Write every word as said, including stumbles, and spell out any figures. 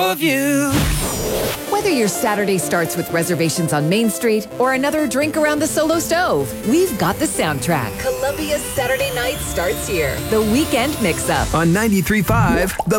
of you. Whether your Saturday starts with reservations on Main Street or another drink around the Solo Stove, we've got the soundtrack. Columbia's Saturday night starts here. The Weekend Mix-Up on ninety-three point five The